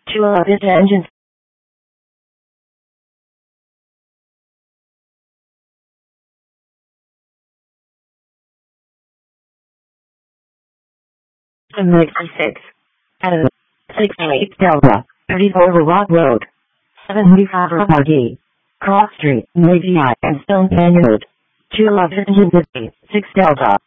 211 engines. M66. And 68 Delta. 34 Rock Road. 75 RD. Cross Street, Navy and Stone Canyon Road. 211 engine 6 Delta.